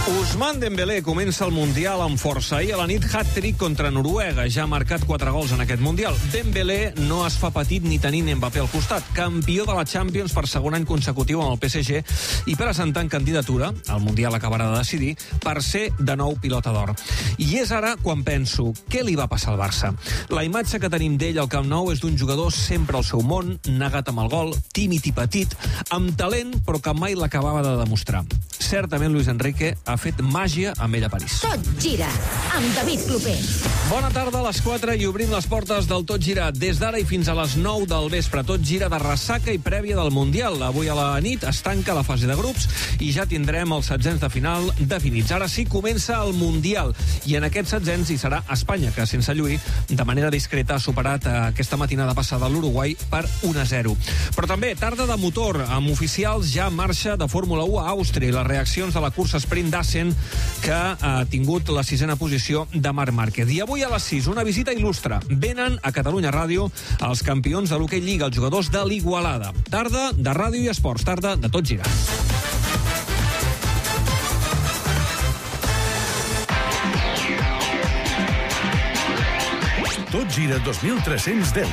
Ousmane Dembélé comença el Mundial amb força. Ahir a la nit, hat-trick contra Noruega. Ja ha marcat 4 gols en aquest Mundial. Dembélé no es fa petit ni tenint Mbappé al costat. Campió de la Champions per segon any consecutiu amb el PSG i presentant candidatura, el Mundial acabarà de decidir, per ser de nou pilota d'or. I és ara quan penso, què li va passar al Barça? La imatge que tenim d'ell al Camp Nou és d'un jugador sempre al seu món, negat amb el gol, tímid i petit, amb talent, però que mai l'acabava de demostrar. Certament Luis Enrique ha fet màgia amb ell a París. Tot gira amb David Clopés. Bona tarda, a les 4 i obrim les portes del Tot Gira. Des d'ara i fins a les 9 del vespre, Tot Gira de ressaca i prèvia del Mundial. Avui a la nit es tanca la fase de grups i ja tindrem els setzents de final definits. Ara sí comença el Mundial i en aquests setzents hi serà Espanya, que sense lluir, de manera discreta ha superat aquesta matinada passada l'Uruguai per 1-0. Però també tarda de motor, amb oficials ja en marxa de Fórmula 1 a Àustria i les reaccions de la cursa sprint d'Assen, que ha tingut la 6a posició de Marc Márquez. I avui a les 6, una visita il·lustre. Venen a Catalunya Ràdio els campions de l'Hockey Lliga, els jugadors de l'Igualada. Tarda de ràdio i esports, tarda de Tot Gira. Tot Gira 2310.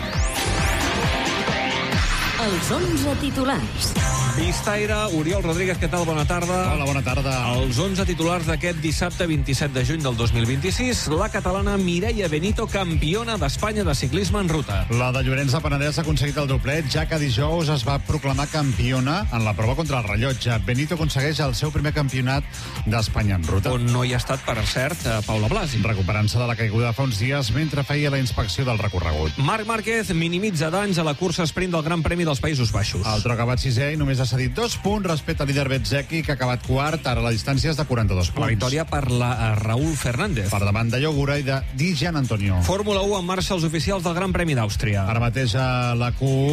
Els 11 titulars. Vistaire, Oriol Rodríguez, què tal? Bona tarda. Hola, bona tarda. Els 11 titulars d'aquest dissabte 27 de juny del 2026. La catalana Mireia Benito, campiona d'Espanya de ciclisme en ruta. La de Llorenç de Penedès ha aconseguit el doblet, ja que dijous es va proclamar campiona en la prova contra el rellotge. Benito aconsegueix el seu primer campionat d'Espanya en ruta. On no hi ha estat, per cert, Paula Blasi. Recuperant-se de la caiguda fa uns dies mentre feia la inspecció del recorregut. Marc Márquez minimitza danys a la cursa sprint del Gran Premi dels Països Baixos. El tro ha acabat 6è i només ha cedit 2 punts respecte al líder Bezzecchi, que ha acabat quart. Ara la distància és de 42 punts. La victòria per la Raúl Fernández. Per davant de Llogura i de Di Gian Antonio. Fórmula 1 en marxa els oficials del Gran Premi d'Àustria. Ara mateix a la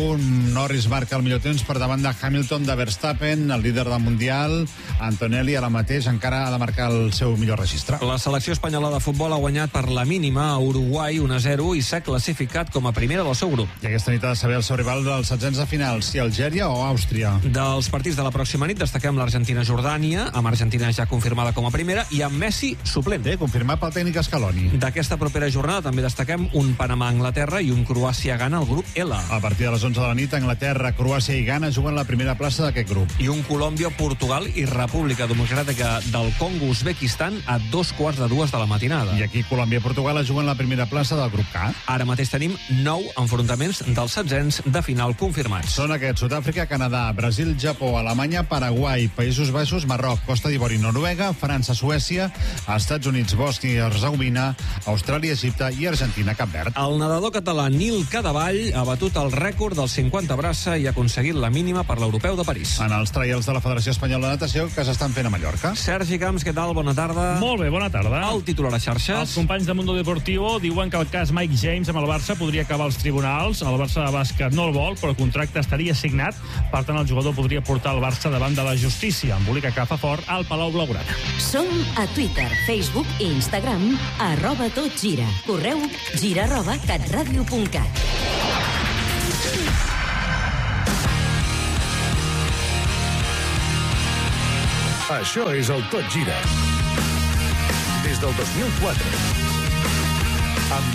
Q1 Norris marca el millor temps per davant de Hamilton, de Verstappen, el líder del Mundial. Antonelli ara mateix encara ha de marcar el seu millor registre. La selecció espanyola de futbol ha guanyat per la mínima a Uruguai 1-0 i s'ha classificat com a primera del seu grup. I aquesta nit ha de saber el seu rival dels setzents de final, si Algèria o Àustria. Dels partits de la pròxima nit destaquem l'Argentina-Jordània, amb Argentina ja confirmada com a primera, i amb Messi suplent. Confirmat pel tècnic Scaloni. D'aquesta propera jornada també destaquem un Panamà-Anglaterra i un Croàcia-Ghana al grup L. A partir de les 11 de la nit, Anglaterra, Croàcia i Ghana juguen la primera plaça d'aquest grup. I un Colòmbia-Portugal i República Democràtica del Congo-Uzbekistan a 2:15 de la matinada. I aquí Colòmbia i Portugal juguen la primera plaça del grup K. Ara mateix tenim 9 enfrontaments dels setzents de final confirmats. Són aquests: Sud-àfrica, Canadà, Brasil, Japó, Alemanya, Paraguai, Països Baixos, Marroc, Costa d'Ivori, Noruega, França, Suècia, Estats Units, Bòsnia i Hercegovina, Austràlia, Egipte i Argentina, Cap Verd. El nedador català Nil Cadevall ha batut el rècord dels 50 braça i ha aconseguit la mínima per l'Europeu de París. En els trials de la Federació Espanyola de Natació que s'estan fent a Mallorca. Sergi Camps, què tal? Bona tarda. Molt bé, bona tarda. El titular a xarxes. Els companys de Mundo Deportivo diuen que el cas Mike James amb el Barça podria acabar als tribunals. El Barça de bàsquet no el vol, però el contracte estaria signat. Per tant, el jugador podria portar el Barça davant de la justícia. Embolica que fa fort al Palau Blaugrana. Som a Twitter, Facebook i Instagram @totgira. Correu gira@catradio.cat. Això és el Tot Gira. Des del 2004.